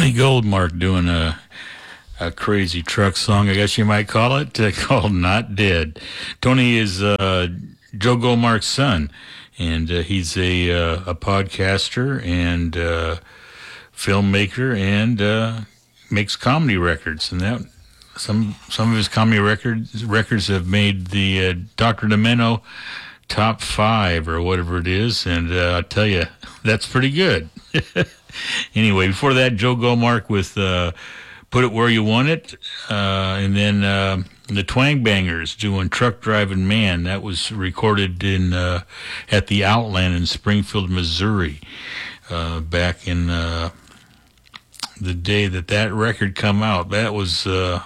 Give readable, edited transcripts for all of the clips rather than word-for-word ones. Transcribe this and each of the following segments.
Tony Goldmark doing a crazy truck song, I guess you might call it, called Not Dead. Tony is Joe Goldmark's son, and he's a podcaster and filmmaker and makes comedy records. And that some of his comedy records have made the Dr. Demento top 5 or whatever it is, and I'll tell you, that's pretty good. Anyway, before that, Joe Goldmark with Put It Where You Want It, and then the Twang Bangers doing Truck Driving Man. That was recorded in at the Outland in Springfield, Missouri, back in the day that record come out. That was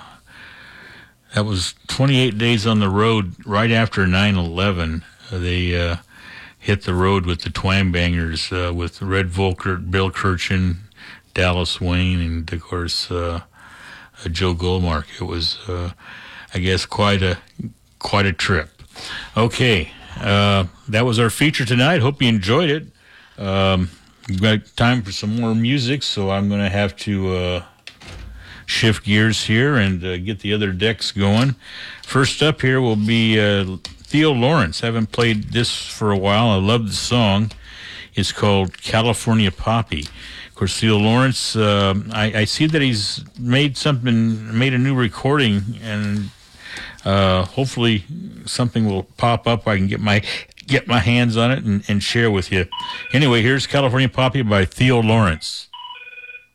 28 days on the road right after 9/11. They hit the road with the Twang Bangers, with Red Volkert, Bill Kirchen, Dallas Wayne, and of course Joe Goldmark. It was, I guess, quite a trip. Okay, that was our feature tonight. Hope you enjoyed it. We've got time for some more music, so I'm going to have to shift gears here and get the other decks going. First up here will be Theo Lawrence. I haven't played this for a while. I love the song. It's called California Poppy. Of course, Theo Lawrence, I see that he's made a new recording, and hopefully something will pop up. I can get my hands on it and share with you. Anyway, here's California Poppy by Theo Lawrence.